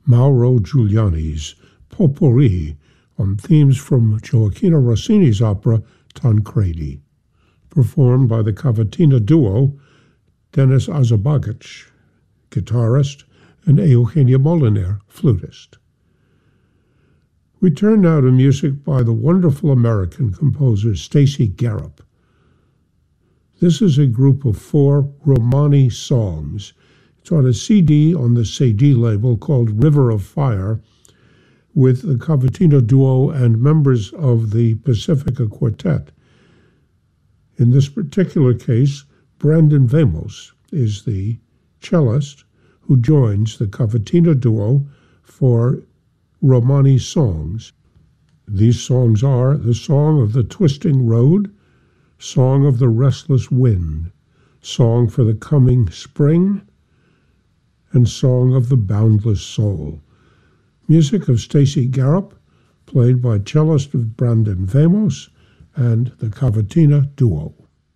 Mauro Giuliani's Potpourri on themes from Gioacchino Rossini's opera Tancredi, performed by the Cavatina duo Denis Azabagic, guitarist, and Eugenia Moliner, flutist. We turn now to music by the wonderful American composer Stacy Garrop. This is a group of 4 Romani songs. It's on a CD on the CD label called River of Fire, with the Cavatina duo and members of the Pacifica Quartet. In this particular case, Brandon Vamos is the cellist who joins the Cavatina duo for Romani songs. These songs are the Song of the Twisting Road, Song of the Restless Wind, Song for the Coming Spring, and Song of the Boundless Soul. Music of Stacy Garrop, played by cellist of Brandon Vamos and the Cavatina duo.